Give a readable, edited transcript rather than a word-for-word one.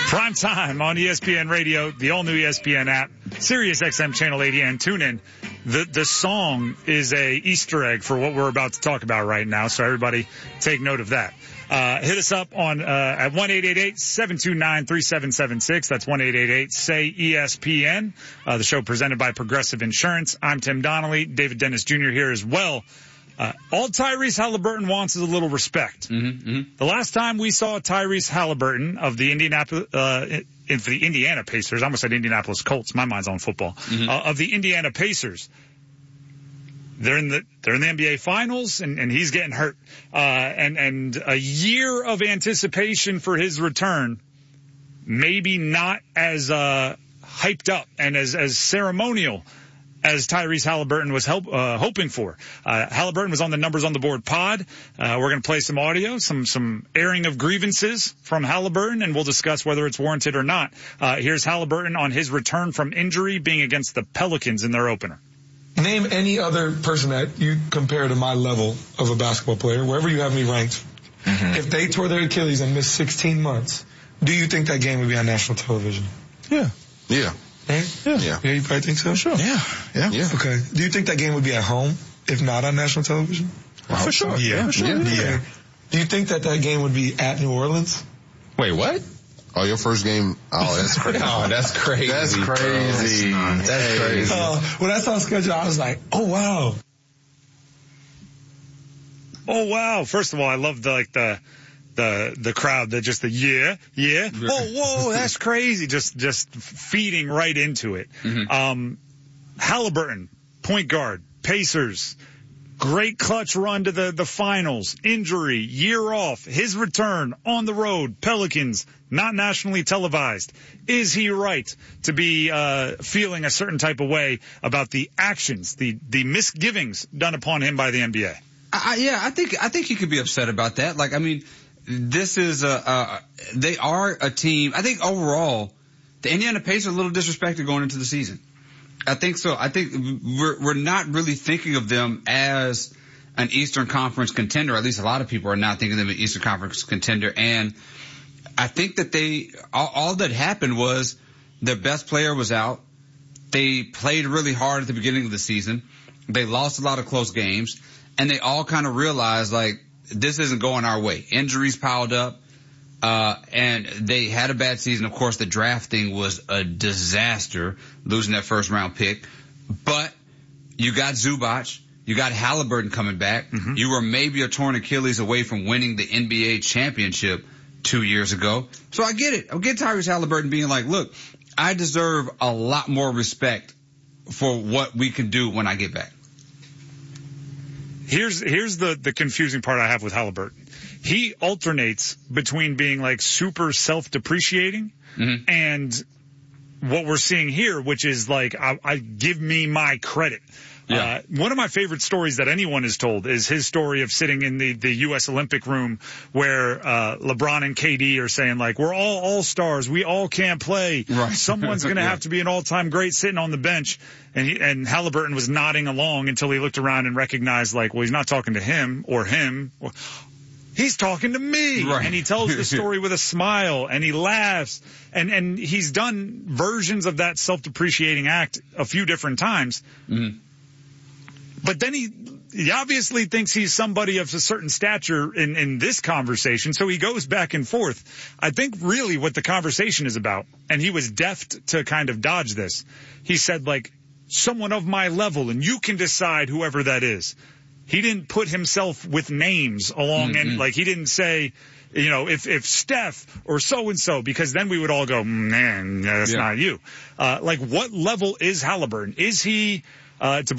Prime time on ESPN Radio, the all-new ESPN app, Sirius XM Channel 80, and TuneIn. The song is a Easter egg for what we're about to talk about right now, so everybody take note of that. Hit us up on at 1-888-729-3776. That's 1-888-SAY-ESPN. The show presented by Progressive Insurance. I'm Tim Donnelly. David Dennis Jr. here as well. All Tyrese Halliburton wants is a little respect. The last time we saw Tyrese Halliburton of the Indiana Pacers, I almost said Indianapolis Colts. My mind's on football. Of the Indiana Pacers, they're in the NBA Finals, and he's getting hurt. And a year of anticipation for his return, maybe not as hyped up and as ceremonial as Tyrese Halliburton was hoping for. Halliburton was on the Numbers on the Board pod. We're going to play some audio, some airing of grievances from Halliburton, and we'll discuss whether it's warranted or not. Here's Halliburton on his return from injury, being against the Pelicans in their opener. Name any other person that you compare to my level of a basketball player, wherever you have me ranked. If they tore their Achilles and missed 16 months, do you think that game would be on national television? Yeah. Right? Yeah, you probably think so? Sure. Yeah. Okay. Do you think that game would be at home if not on national television? Well, for sure. Yeah. For sure. Yeah. Do you think that game would be at New Orleans? Wait, what? Oh, your first game? Oh, that's crazy. Oh, that's crazy. That's crazy. That's crazy. When I saw the schedule, I was like, oh, wow. Oh, wow. First of all, I love the crowd, yeah. Oh, whoa, that's crazy. Just feeding right into it. Halliburton, point guard, Pacers, great clutch run to the finals, injury, year off, his return on the road, Pelicans, not nationally televised. Is he right to be feeling a certain type of way about the actions, the misgivings done upon him by the NBA? I think he could be upset about that. Like, I mean, this is they are a team. I think overall, the Indiana Pacers are a little disrespected going into the season. I think so. I think we're not really thinking of them as an Eastern Conference contender. At least a lot of people are not thinking of them as an Eastern Conference contender. And I think that all that happened was their best player was out. They played really hard at the beginning of the season. They lost a lot of close games, and they all kind of realized, like, this isn't going our way. Injuries piled up, and they had a bad season. Of course, the drafting was a disaster, losing that first round pick. But you got Zubac, you got Halliburton coming back. You were maybe a torn Achilles away from winning the NBA championship 2 years ago. So I get it. I get Tyrese Halliburton being like, look, I deserve a lot more respect for what we can do when I get back. Here's the confusing part I have with Halliburton. He alternates between being like super self-depreciating and what we're seeing here, which is like, I give me my credit. Yeah. One of my favorite stories that anyone has told is his story of sitting in the U.S. Olympic room where LeBron and KD are saying, like, we're all-stars. We all can't play. Right. Someone's going to have to be an all-time great sitting on the bench. And Halliburton was nodding along until he looked around and recognized, like, well, he's not talking to him. He's talking to me. Right. And he tells the story with a smile, and he laughs. And he's done versions of that self-depreciating act a few different times. But then he obviously thinks he's somebody of a certain stature in this conversation, so he goes back and forth. I think really what the conversation is about, and he was deft to kind of dodge this, he said, like, someone of my level, and you can decide whoever that is. He didn't put himself with names along, and like he didn't say, you know, if Steph or so-and-so, because then we would all go, man, that's not you. Like, what level is Halliburton? Is he, to